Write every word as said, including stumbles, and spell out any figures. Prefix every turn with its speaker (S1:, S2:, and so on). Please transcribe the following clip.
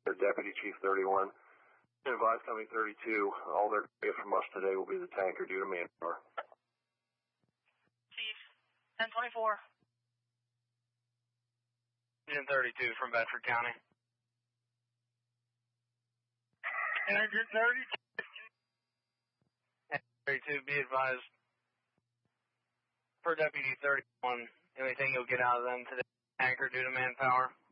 S1: Deputy Chief thirty-one. Advise Company thirty-two, all they're going to get from us today will be the tanker due to manpower.
S2: Chief, ten twenty-four.
S3: Engine thirty-two from Bedford County.
S2: Engine thirty-two.
S3: thirty-two, be advised. For Deputy thirty-one, anything you'll get out of them today, tanker due to manpower.